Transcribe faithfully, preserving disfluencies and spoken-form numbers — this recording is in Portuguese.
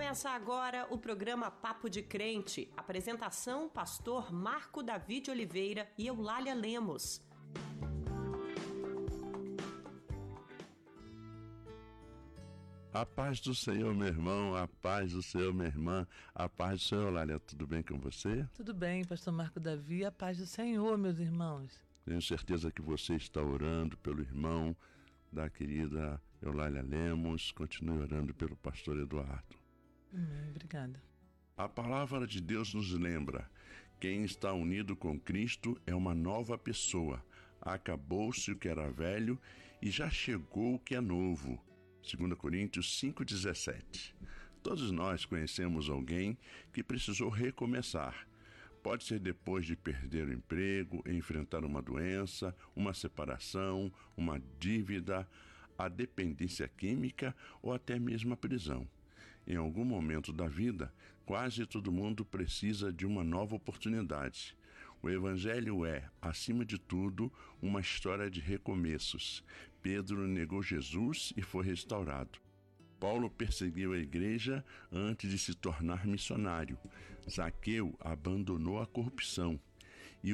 Começa agora o programa Papo de Crente. Apresentação, pastor Marco Davi de Oliveira e Eulália Lemos. A paz do Senhor, meu irmão, a paz do Senhor, minha irmã, a paz do Senhor, Eulália, tudo bem com você? Tudo bem, pastor Marco Davi, a paz do Senhor, meus irmãos. Tenho certeza que você está orando pelo irmão da querida Eulália Lemos, continue orando pelo pastor Eduardo. Amém, obrigada. A palavra de Deus nos lembra: quem está unido com Cristo é uma nova pessoa. Acabou-se o que era velho e já chegou o que é novo. Segunda Coríntios cinco, dezessete. Todos nós conhecemos alguém que precisou recomeçar. Pode ser depois de perder o emprego, enfrentar uma doença, uma separação, uma dívida, a dependência química ou até mesmo a prisão. Em algum momento da vida, quase todo mundo precisa de uma nova oportunidade. O Evangelho é, acima de tudo, uma história de recomeços. Pedro negou Jesus e foi restaurado. Paulo perseguiu a igreja antes de se tornar missionário. Zaqueu abandonou a corrupção.